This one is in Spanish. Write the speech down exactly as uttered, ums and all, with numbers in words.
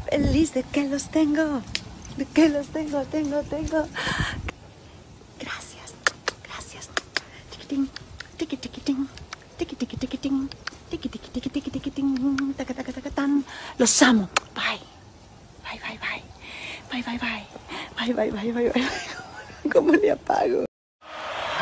Feliz de que los tengo. De que los tengo, tengo, tengo. Gracias, gracias. Tiquitín, tiqui, tiquitín, tiqui, tiqui, tiquitín, tiqui, tiqui, tiqui, tiqui, tiquitín, taca, taca, taca, tan. Los amo. Bye. Bye, bye, bye. Bye, bye, bye. Bye, bye, bye, bye, bye. ¿Cómo le apago?